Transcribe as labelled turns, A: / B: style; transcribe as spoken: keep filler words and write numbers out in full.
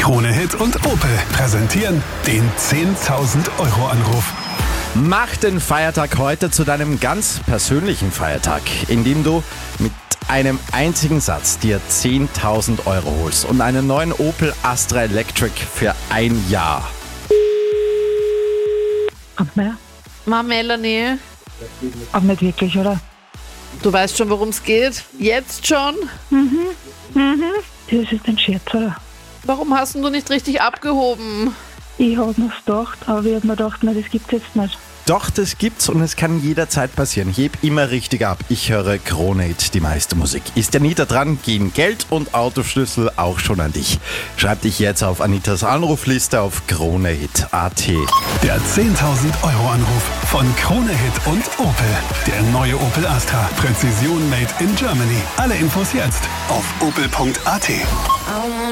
A: Krone Hit und Opel präsentieren den zehntausend Euro Anruf.
B: Mach den Feiertag heute zu deinem ganz persönlichen Feiertag, indem du mit einem einzigen Satz dir zehntausend Euro holst und einen neuen Opel Astra Electric für ein Jahr.
C: Mehr?
D: Ma, Melanie,
C: Aber nicht wirklich, oder?
D: du weißt schon, worum es geht? Jetzt schon?
C: Das ist ein Scherz, oder?
D: Warum hast denn du nicht richtig abgehoben?
C: Ich habe mir's gedacht, aber ich habe mir gedacht, nein, das gibt's jetzt nicht.
B: Doch, das gibt's und es kann jederzeit passieren. Heb immer richtig ab. Ich höre Krone Hit, die meiste Musik. Ist der nie da dran, gehen Geld und Autoschlüssel auch schon an dich. Schreib dich jetzt auf Anitas Anrufliste auf kronehit punkt at.
A: Der zehntausend Euro Anruf von Krone Hit und Opel. Der neue Opel Astra. Präzision made in Germany. Alle Infos jetzt auf opel punkt at.